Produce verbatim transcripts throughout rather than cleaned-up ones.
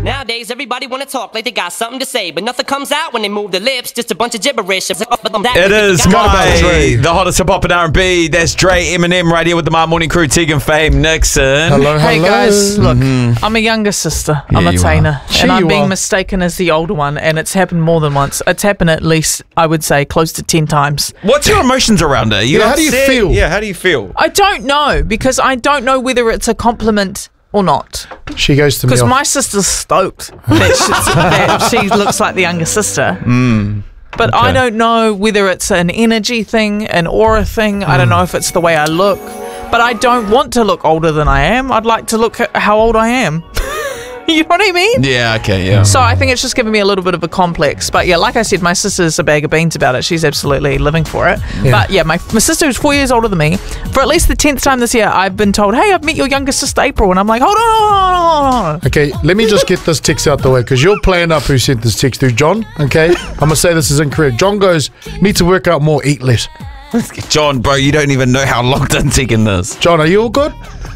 Nowadays, everybody wanna talk like they got something to say, but nothing comes out when they move their lips. Just a bunch of gibberish. It is my the hottest hip hop and R and B. That's Dre, Eminem right here with the My Morning Crew. Tegan, Fame, Nixon. Hello, hello. Hey guys, look, mm-hmm. I'm a younger sister. I'm yeah, a Taina, and I'm being are. mistaken as the older one, and it's happened more than once. It's happened at least, I would say, close to ten times. What's your emotions around it? You yeah, how do you upset? feel? Yeah, how do you feel? I don't know, because I don't know whether it's a compliment or not. She goes to me Because off. my sister's stoked that, she, that she looks like the younger sister. Mm. But Okay. I don't know whether it's an energy thing, an aura thing. I don't know if it's the way I look. But I don't want to look older than I am. I'd like to look at how old I am. You know what I mean? Yeah, okay, yeah. So I think it's just giving me a little bit of a complex. But yeah, like I said, my sister's a bag of beans about it. She's absolutely living for it. Yeah. But yeah, my, my sister who's four years older than me, for at least the tenth time this year, I've been told, hey, I've met your younger sister April. And I'm like, hold on, hold on, hold on. Okay, let me just get this text out the way, because you're playing up who sent this text to John, okay? I'm going to say this is incorrect. John goes, need to work out more, eat less. John, bro, you don't even know how locked in Tegan is. John, are you all good?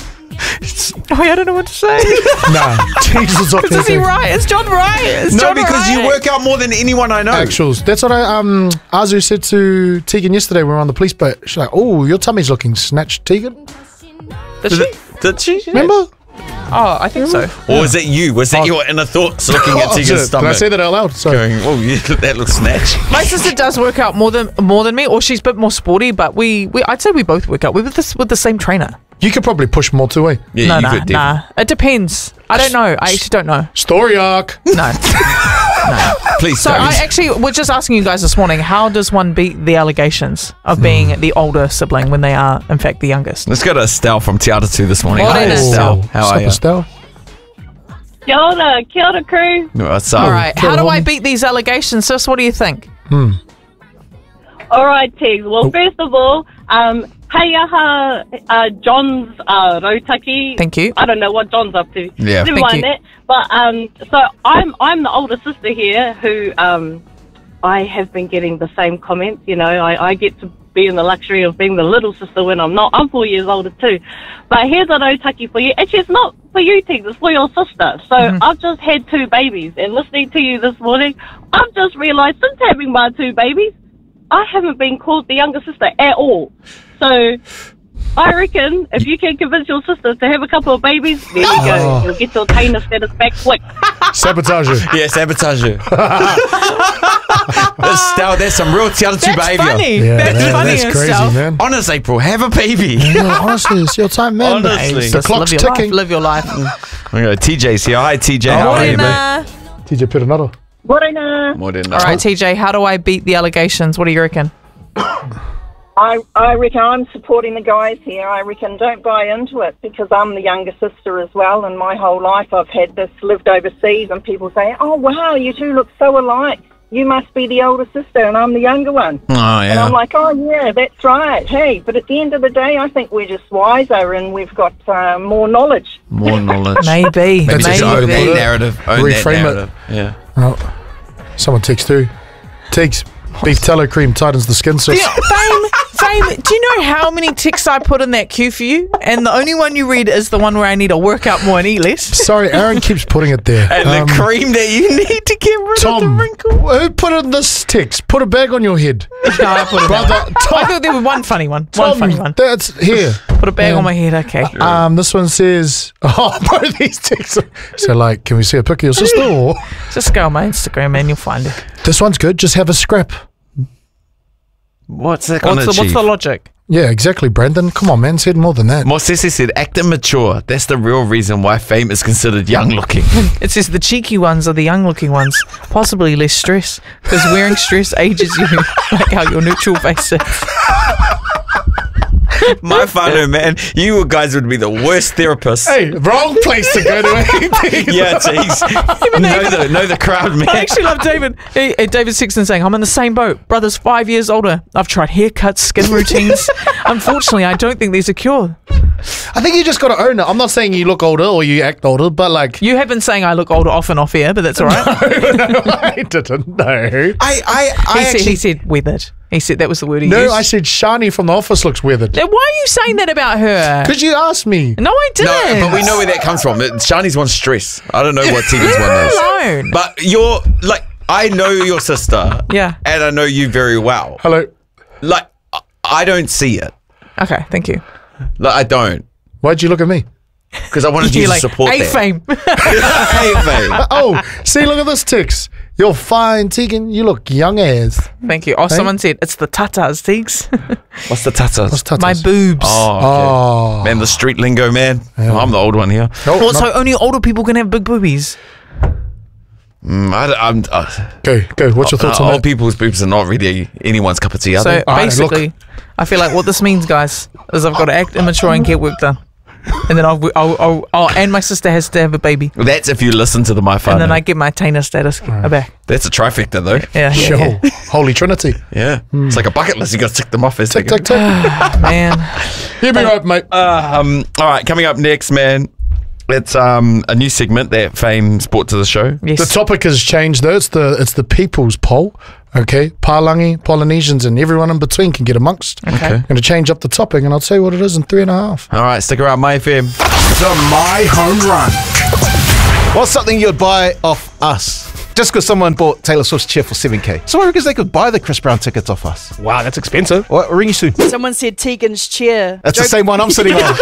Oh, I don't know what to say. Nah, Jesus. Because is he right? Is John right? Is No, John because right? you work out more than anyone I know. Actuals. That's what I, um, Azu said to Tegan yesterday when we were on the police boat. She's like, oh, your tummy's looking snatched, Tegan. Did she? Did she? Remember? Oh, I think so. Or was it you? Was that Oh. your inner thoughts looking at Oh, Tegan's shit. Did stomach? I say that out loud? Sorry. Going, oh, yeah, that looks snatched. My sister does work out more than more than me, or she's a bit more sporty. But we, we I'd say we both work out. We're with this with the same trainer. You could probably push more too, eh? Yeah, no, you nah, could definitely. nah. It depends. I don't know. I actually don't know. Story arc. No. Please So don't. I actually was just asking you guys this morning, how does one beat the allegations of being the older sibling when they are, in fact, the youngest? Let's go to Estelle from Te Atatū this morning. Morning, Hi, Estelle. Oh, How sup, are you? Estelle? Kia ora, kia ora crew. What's up? All right. Sure, How do I homie. beat these allegations, sis? What do you think? Hmm. All right, Tegs. Well, first of all, um, hei aha, uh, John's uh, rautaki. Thank you. I don't know what John's up to. Yeah. Never Thank mind you. that. But um, so I'm I'm the older sister here who um, I have been getting the same comments. You know, I, I get to be in the luxury of being the little sister when I'm not. I'm four years older too. But here's a rautaki for you. Actually, it's not for you, Tegs. It's for your sister. So Mm-hmm. I've just had two babies, and listening to you this morning, I've just realised since having my two babies, I haven't been called the younger sister at all. So I reckon if you can convince your sister to have a couple of babies, there you go. Oh. You'll get your Taina status back quick. Sabotage her. Yeah, sabotage you. Estelle, that's some real Te Atatū That's behaviour. funny. Yeah, that's that- funny, that's crazy, Estelle. man. Honest, April, have a baby. Yeah, honestly, it's your time, man. Honestly. The Just clock's live your ticking. life. Live your life. Okay, T J's here. Hi, T J. How are you, mate? Morena. T J Perenaro. Morena. More than All right, T J, how do I beat the allegations? What do you reckon? I, I reckon I'm supporting the guys here. I reckon don't buy into it, because I'm the younger sister as well, and my whole life I've had this, lived overseas, and people say, oh, wow, you two look so alike. You must be the older sister, and I'm the younger one. Oh, And yeah. I'm like, oh, yeah, that's right. Hey, but at the end of the day, I think we're just wiser and we've got uh, more knowledge. More knowledge. Maybe. Maybe just own Maybe. that narrative. Own Reframe that it. narrative. Yeah. Oh, someone takes through. Takes beef tallow cream tightens the skin. So Yeah, Fame, Fame, do you know how many ticks I put in that queue for you? And the only one you read is the one where I need to work out more and eat less. sorry, Aaron keeps putting it there. And Um, the cream that you need to get rid of Tom, the wrinkle. who put in this text? Put a bag on your head, No, I put it brother. I Tom, thought there was one funny one. One Tom, funny one. that's here. Put a bag Um, on my head, okay. Um, this one says, "Oh, both these texts." are- So, like, can we see a pic of your sister? Or Just go on my Instagram, man. You'll find it. this one's good. Just have a scrap. What's that going What's to the, what's achieve? the logic? Yeah, exactly, Brandon. Come on, man. Said more than that. Mosese said, act immature. That's the real reason why Fame is considered young looking. It says the cheeky ones are the young looking ones. Possibly less stress. Because wearing stress ages you, like how your neutral face is. My whānau, man, you guys would be the worst therapists. Hey, wrong place to go to. Yeah, geez. know, the, know the crowd, man. I actually love David. Hey, hey, David Sexton saying, I'm in the same boat. Brother's five years older. I've tried haircuts, skin routines. Unfortunately, I don't think there's a cure. I think you just got to own it. I'm not saying you look older or you act older, but like You have been saying I look older off and off air, but that's all right. I didn't know. I, I, I he, said, actually... he said weathered. He said that was the word he No, used. I said Shani from The Office looks weathered. Then why are you saying that about her? Because you asked me. No, I didn't. No, but we know where that comes from. It- Shani's one's stress. I don't know what Tegan's Leave one her is. alone. But you're like, I know your sister. Yeah. And I know you very well. Hello. Like, I- I don't see it. Okay, thank you. Like, I don't. Why'd you look at me? Because I wanted you You're to like, support hey, that. fame. Hey, mate. Oh, see, look at this Tix. You're fine, Tegan. You look young as. Thank you. Oh, someone said it's the tatas, Teagues. What's the tatas? What's tatas? My boobs. Oh, okay. Oh. Man, the street lingo, man. Well, I'm the old one here. No, Well, not- so only older people can have big boobies. Mm, I, am uh, Go, go. What's your thoughts uh, on old that? people's boobs are not really anyone's cup of tea, are So they? All right, basically, I feel like what this means, guys, is I've got to act immature and get work done. And then I'll, I'll, I'll, oh, and my sister has to have a baby. That's if you listen to the My Whānau. And then I get my Tainer status back. That's a trifecta, though. Yeah, yeah, Sure. yeah. Holy Trinity. Yeah. It's like a bucket list. You got to tick them off as Tick, they tick, tick. Man. Hear me right, mate. Um, all right, coming up next, man. It's um a new segment that Fame's brought to the show. Yes. The topic has changed though. It's the it's the people's poll. Okay, Palangi, Polynesians, and everyone in between can get amongst. Okay. I'm going to change up the topic, and I'll tell you what it is in three and a half. All right, stick around, My F M. The My Home Run. What's something you'd buy off us? Just because someone bought Taylor Swift's chair for seven K. So I reckon they could buy the Chris Brown tickets off us. Wow, that's expensive. Well, ring you soon. Someone said Tegan's chair. That's the same one I'm sitting on.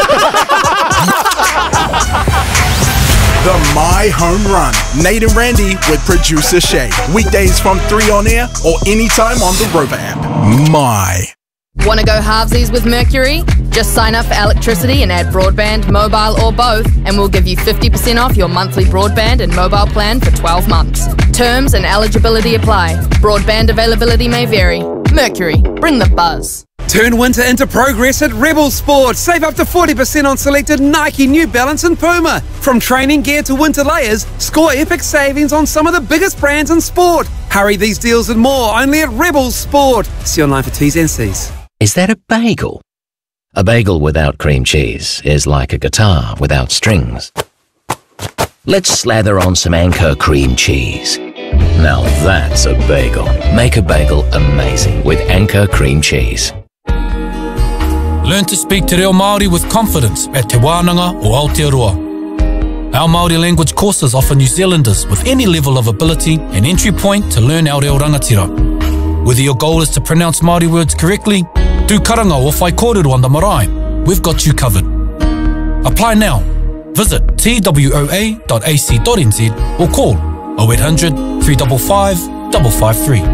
The My Home Run. Nate and Randy with producer Shay. Weekdays from three on air or anytime on the Rover app. My. Want to go halvesies with Mercury? Just sign up for electricity and add broadband, mobile or both, and we'll give you fifty percent off your monthly broadband and mobile plan for twelve months. Terms and eligibility apply. Broadband availability may vary. Mercury, bring the buzz. Turn winter into progress at Rebel Sport. Save up to forty percent on selected Nike, New Balance and Puma. From training gear to winter layers, score epic savings on some of the biggest brands in sport. Hurry these deals and more only at Rebel Sport. See online for T's and C's. Is that a bagel? A bagel without cream cheese is like a guitar without strings. Let's slather on some Anchor cream cheese. Now that's a bagel. Make a bagel amazing with Anchor cream cheese. Learn to speak te reo Māori with confidence at Te Wānanga or Aotearoa. Our Māori language courses offer New Zealanders with any level of ability an entry point to learn our reo rangatira. Whether your goal is to pronounce Māori words correctly, do karanga or whai kōrero on the marae, we've got you covered. Apply now. Visit t w o a dot a c dot n z or call oh eight hundred, three five five, five five three.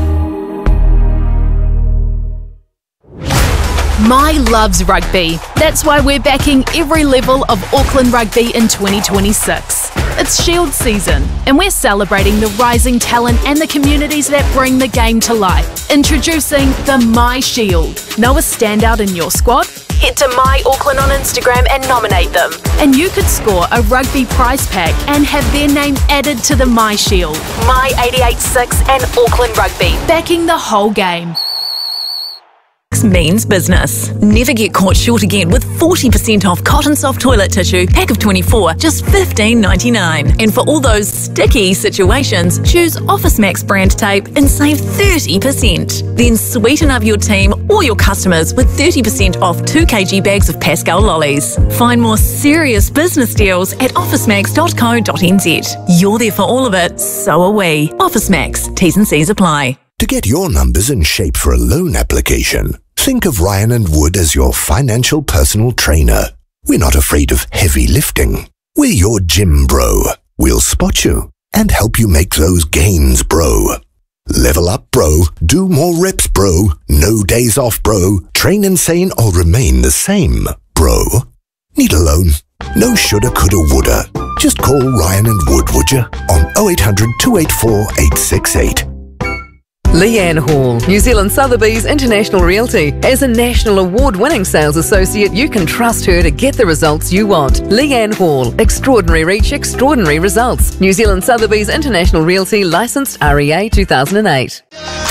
My loves rugby. That's why we're backing every level of Auckland rugby in twenty twenty-six. It's Shield season, and we're celebrating the rising talent and the communities that bring the game to life. Introducing the My Shield. Know a standout in your squad? Head to My Auckland on Instagram and nominate them. And you could score a rugby prize pack and have their name added to the My Shield. My eighty-eight six and Auckland Rugby, backing the whole game. Means business. Never get caught short again with forty percent off cotton soft toilet tissue, pack of twenty-four, just fifteen ninety-nine. And for all those sticky situations, choose Office Max brand tape and save thirty percent. Then sweeten up your team or your customers with thirty percent off two kilogram bags of Pascal lollies. Find more serious business deals at office max dot co dot n z. You're there for all of it, so are we. Office Max, T's and C's apply. To get your numbers in shape for a loan application, think of Ryan and Wood as your financial personal trainer. We're not afraid of heavy lifting. We're your gym bro. We'll spot you and help you make those gains, bro. Level up, bro. Do more reps, bro. No days off, bro. Train insane or remain the same, bro. Need a loan? No shoulda, coulda, woulda. Just call Ryan and Wood, would you? On oh eight hundred, two eight four, eight six eight. Leanne Hall, New Zealand Sotheby's International Realty. As a national award-winning sales associate, you can trust her to get the results you want. Leanne Hall, extraordinary reach, extraordinary results. New Zealand Sotheby's International Realty, licensed R E A two thousand eight.